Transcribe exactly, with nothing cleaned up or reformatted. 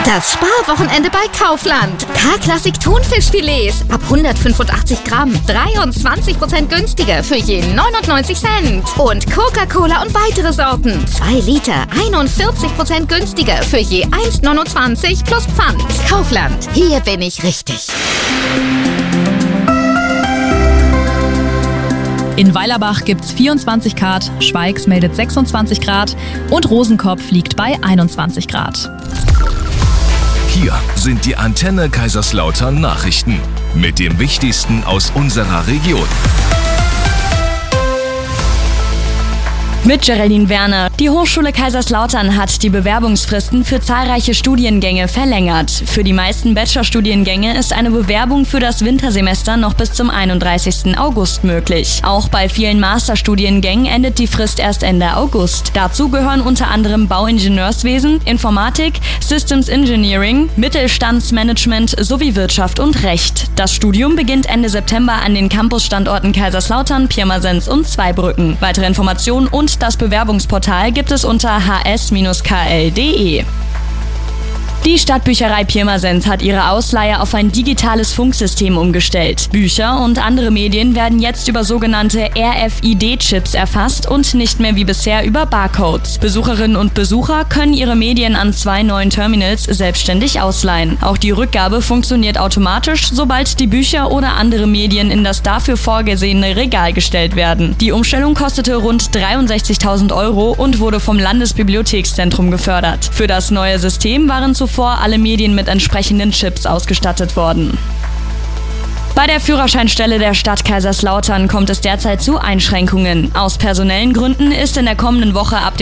Das Sparwochenende bei Kaufland. K-Klassik Thunfischfilets ab hundertfünfundachtzig Gramm. dreiundzwanzig Prozent günstiger für je neunundneunzig Cent. Und Coca-Cola und weitere Sorten. zwei Liter, einundvierzig Prozent günstiger für je eins neunundzwanzig plus Pfand. Kaufland. Hier bin ich richtig. In Weilerbach gibt's vierundzwanzig Grad, Schweigs meldet sechsundzwanzig Grad und Rosenkopf liegt bei einundzwanzig Grad. Hier sind die Antenne Kaiserslautern Nachrichten mit dem Wichtigsten aus unserer Region. Mit Geraldine Werner. Die Hochschule Kaiserslautern hat die Bewerbungsfristen für zahlreiche Studiengänge verlängert. Für die meisten Bachelorstudiengänge ist eine Bewerbung für das Wintersemester noch bis zum einunddreißigsten August möglich. Auch bei vielen Masterstudiengängen endet die Frist erst Ende August. Dazu gehören unter anderem Bauingenieurswesen, Informatik, Systems Engineering, Mittelstandsmanagement sowie Wirtschaft und Recht. Das Studium beginnt Ende September an den Campusstandorten Kaiserslautern, Pirmasens und Zweibrücken. Weitere Informationen und das Bewerbungsportal gibt es unter h s Bindestrich k l punkt d e. Die Stadtbücherei Pirmasens hat ihre Ausleihe auf ein digitales Funksystem umgestellt. Bücher und andere Medien werden jetzt über sogenannte R F I D-Chips erfasst und nicht mehr wie bisher über Barcodes. Besucherinnen und Besucher können ihre Medien an zwei neuen Terminals selbstständig ausleihen. Auch die Rückgabe funktioniert automatisch, sobald die Bücher oder andere Medien in das dafür vorgesehene Regal gestellt werden. Die Umstellung kostete rund dreiundsechzigtausend Euro und wurde vom Landesbibliothekszentrum gefördert. Für das neue System waren zuvor alle Medien mit entsprechenden Chips ausgestattet worden. Bei der Führerscheinstelle der Stadt Kaiserslautern kommt es derzeit zu Einschränkungen. Aus personellen Gründen ist in der kommenden Woche ab